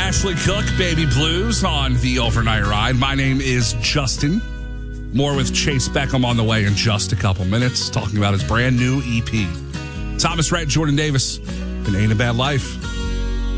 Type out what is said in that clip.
Ashley Cook, Baby Blues on the Overnight Ride. My name is Justin. More with Chase Beckham on the way in just a couple minutes, talking about his brand new EP. Thomas Rhett, Jordan Davis, and Ain't a Bad Life.